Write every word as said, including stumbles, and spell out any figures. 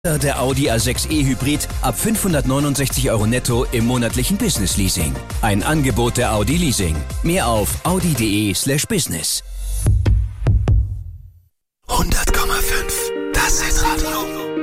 Der Audi A sechs e Hybrid ab fünfhundertneunundsechzig Euro netto im monatlichen Business Leasing. Ein Angebot der Audi Leasing. Mehr auf audi.de slash business. hundert Komma fünf. Das ist Radio.